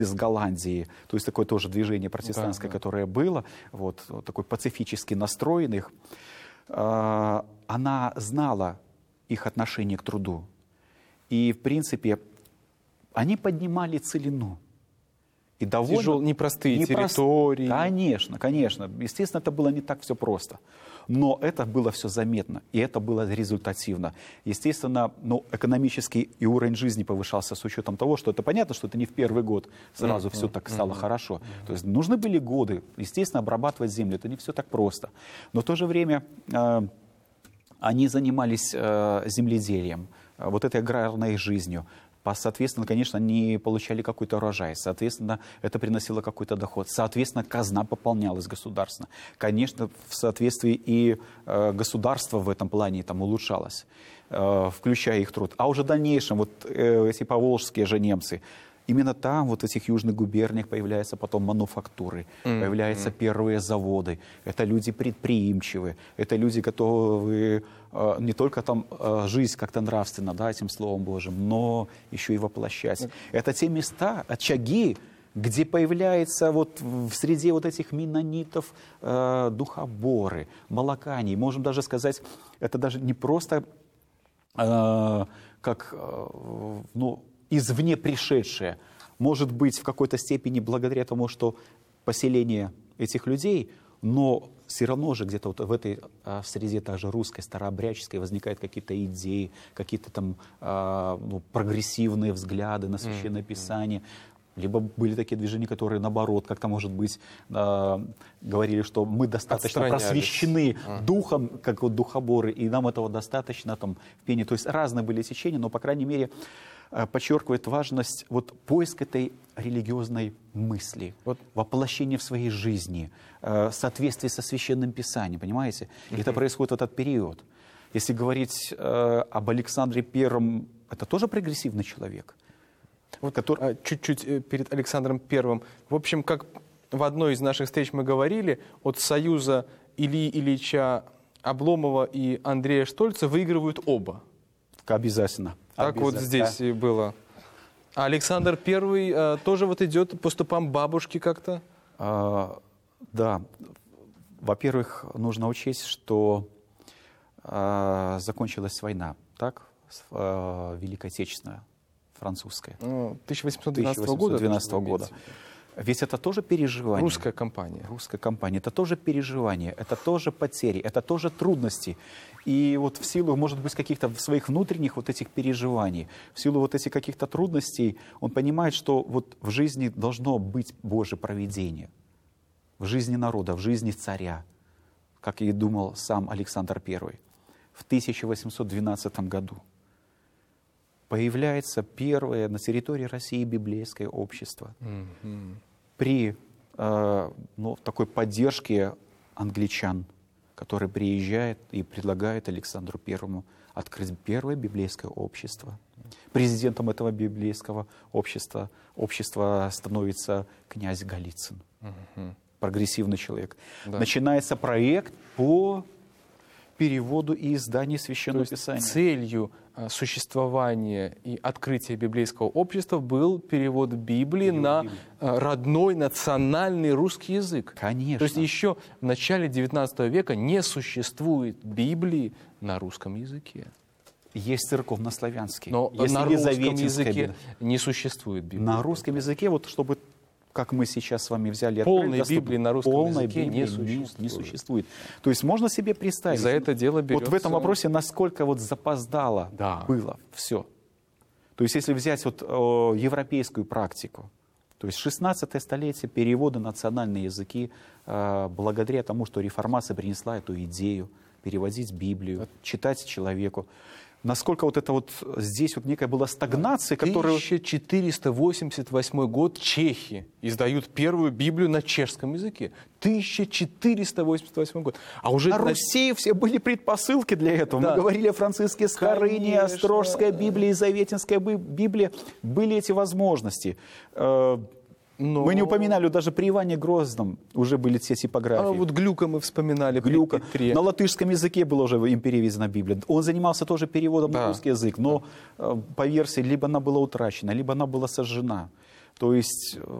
из Голландии, то есть такое тоже движение протестантское, Да. которое было, вот такой пацифически настроенных, она знала их отношение к труду. И, в принципе, они поднимали целину. И довольно непростые территории. Конечно, конечно. Естественно, это было не так все просто. Но это было все заметно, и это было результативно. Естественно, экономический и уровень жизни повышался с учетом того, что это понятно, что это не в первый год сразу все так стало хорошо. То есть нужны были годы, естественно, обрабатывать землю. Это не все так просто. Но в то же время они занимались земледелием, вот этой аграрной жизнью. Соответственно, конечно, они получали какой-то урожай. Соответственно, это приносило какой-то доход. Соответственно, казна пополнялась государственно. Конечно, в соответствии и государство в этом плане там улучшалось, включая их труд. А уже в дальнейшем, вот эти поволжские же немцы, именно там, вот в этих южных губерниях, появляются потом мануфактуры, появляются первые заводы. Это люди предприимчивые, это люди, готовы не только там жизнь как-то нравственно, да, этим Словом Божьим, но еще и воплощать. Это те места, очаги, где появляется вот в среде вот этих менонитов духоборы, молокане. Можем даже сказать, это даже не просто как, извне пришедшее, может быть, в какой-то степени благодаря тому, что поселение этих людей, но все равно же где-то вот в этой среде также русской, старообрядческой возникают какие-то идеи, какие-то там прогрессивные взгляды на Священное Писание. Либо были такие движения, которые, наоборот, как-то, может быть, говорили, что мы достаточно просвещены духом, как вот духоборы, и нам этого достаточно там в пении. То есть разные были течения, но, по крайней мере, подчеркивает важность вот поиск этой религиозной мысли, воплощения в своей жизни, соответствие со Священным Писанием, понимаете? И это происходит в этот период. Если говорить об Александре Первом, это тоже прогрессивный человек. Чуть-чуть перед Александром Первым. В общем, как в одной из наших встреч мы говорили, от союза Ильи Ильича Обломова и Андрея Штольца выигрывают оба. Обязательно. Так вот здесь и было. А Александр Первый тоже вот идет по стопам бабушки как-то? Да. Во-первых, нужно учесть, что закончилась война, так? Великая Отечественная, французская. 1812 года. Ведь это тоже переживание. Русская кампания. Русская кампания. Это тоже переживание, это тоже потери, это тоже трудности. И вот в силу, может быть, каких-то своих внутренних вот этих переживаний, в силу вот этих каких-то трудностей, он понимает, что вот в жизни должно быть Божье провидение. В жизни народа, в жизни царя, как и думал сам Александр I. В 1812 году появляется первое на территории России библейское общество. При такой поддержке англичан, который приезжает и предлагает Александру Первому открыть первое библейское общество. Президентом этого библейского общества становится князь Голицын. Прогрессивный человек. Да. Начинается проект по переводу и изданию Священного Писания. Целью существования и открытия библейского общества был перевод Библии на родной национальный русский язык. Конечно. То есть еще в начале XIX века не существует Библии на русском языке. Есть церковнославянский. Но на русском языке не существует Библии. На русском языке, вот чтобы, как мы сейчас с вами взяли... Полной Библии на русском языке не существует. То есть можно себе представить... За это дело берется... Вот в этом вопросе, насколько вот запоздало было все. То есть если взять вот европейскую практику, то есть 16 столетие перевода на национальные языки, благодаря тому, что реформация принесла эту идею, переводить Библию, читать человеку. Насколько вот это вот здесь вот некая была стагнация, которая... 1488 год чехи издают первую Библию на чешском языке. 1488 год. А уже на Руси все были предпосылки для этого. Да. Мы говорили о Франциске Скорыне, Острожская Библия, Елизаветинская Библия. Были эти возможности. Но... Мы не упоминали, даже при Иване Грозном уже были все типографии. А вот Глюка мы вспоминали. Глюка. На латышском языке была уже им переведена Библия. Он занимался тоже переводом на русский язык, но по версии либо она была утрачена, либо она была сожжена. То есть